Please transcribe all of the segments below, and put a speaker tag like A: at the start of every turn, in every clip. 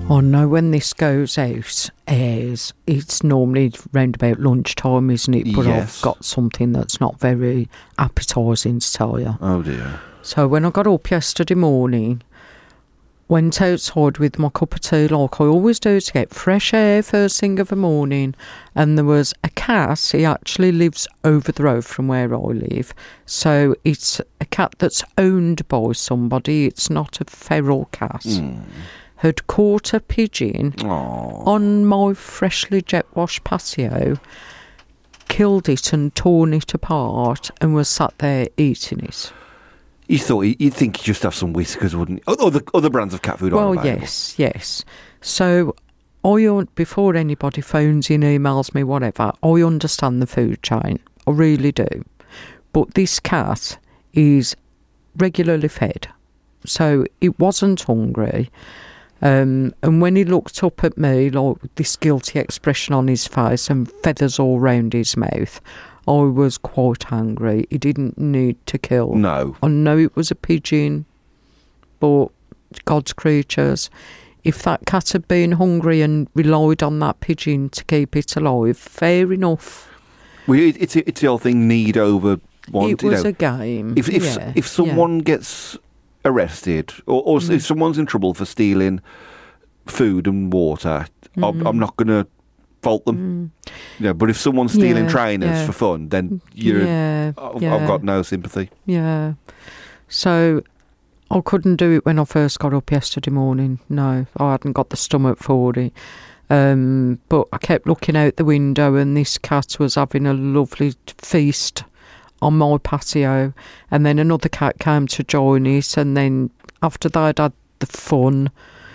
A: I know when this goes out, airs, it's normally round about lunchtime, isn't it? But
B: Yes.
A: I've got something that's not very appetising to tell you.
B: Oh dear.
A: So when I got up yesterday morning, went outside with my cup of tea like I always do to get fresh air first thing of the morning, and there was a cat. He actually lives over the road from where I live, so it's a cat that's owned by somebody. It's not a feral cat. Had caught a pigeon on my freshly jet washed patio, killed it and torn it apart, and was sat there eating it.
B: You thought you'd think you just have some whiskers, wouldn't you? Other brands of cat food are available.
A: Yes. So before anybody phones in, emails me, whatever, I understand the food chain. I really do. But this cat is regularly fed, so it wasn't hungry. And when he looked up at me, like with this guilty expression on his face and feathers all round his mouth, I was quite angry. He didn't need to kill.
B: No.
A: I know it was a pigeon, but God's creatures. If that cat had been hungry and relied on that pigeon to keep it alive, fair enough.
B: Well, it's the old thing, need over want.
A: It was a game.
B: If someone gets arrested or if someone's in trouble for stealing food and water, I'm not going to fault them. Yeah, but if someone's stealing trainers for fun, then I've got no sympathy.
A: Yeah. So I couldn't do it when I first got up yesterday morning. No, I hadn't got the stomach for it. But I kept looking out the window and this cat was having a lovely feast on my patio, and then another cat came to join it, and then after they'd had the fun,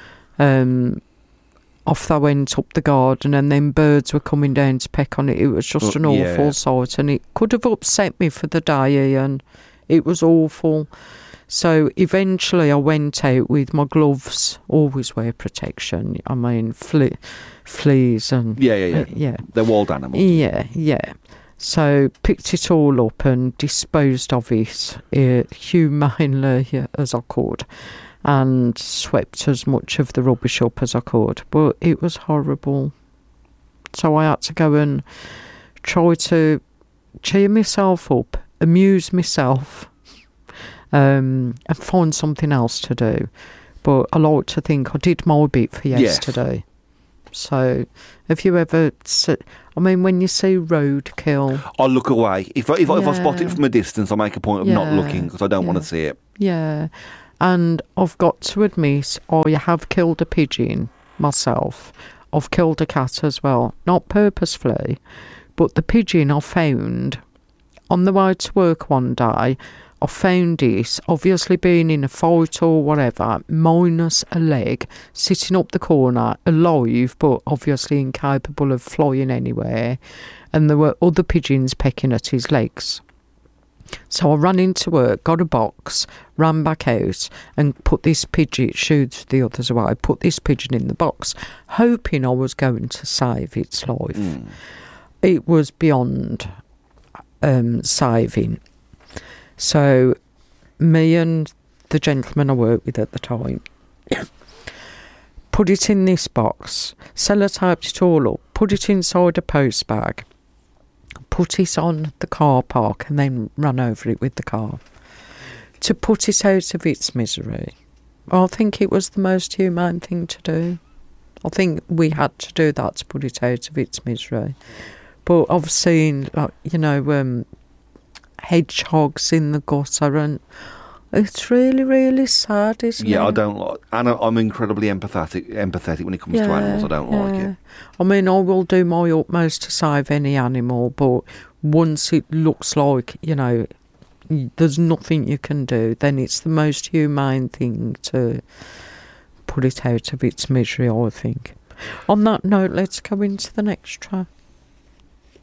A: off they went up the garden, and then birds were coming down to peck on it. It was just an awful sight, and it could have upset me for the day, Ian. It was awful. So eventually I went out with my gloves, always wear protection. I mean, fleas and...
B: Yeah. They're wild animals.
A: Yeah. So picked it all up and disposed of it humanely as I could, and swept as much of the rubbish up as I could. But it was horrible. So I had to go and try to cheer myself up, amuse myself, and find something else to do. But I like to think I did my bit for yesterday. Yes. So, have you ever... when you see roadkill...
B: I'll look away. If I spot it from a distance, I'll make a point of not looking because I don't want to see it.
A: Yeah. And I've got to admit, I have killed a pigeon myself. I've killed a cat as well. Not purposefully, but the pigeon I found on the way to work one day... I found it, obviously being in a fight or whatever, minus a leg, sitting up the corner, alive, but obviously incapable of flying anywhere. And there were other pigeons pecking at his legs. So I ran into work, got a box, ran back out and put this pigeon, shooed the others away, put this pigeon in the box, hoping I was going to save its life. It was beyond saving. So me and the gentleman I worked with at the time put it in this box, sellotaped it all up, put it inside a post bag, put it on the car park and then ran over it with the car to put it out of its misery. I think it was the most humane thing to do. I think we had to do that to put it out of its misery. But I've seen, hedgehogs in the gutter, and it's really, really sad, isn't it?
B: Yeah, I don't like... And I'm incredibly empathetic when it comes to animals. I don't like it.
A: I mean, I will do my utmost to save any animal, but once it looks like, there's nothing you can do, then it's the most humane thing to put it out of its misery, I think. On that note, let's go into the next track.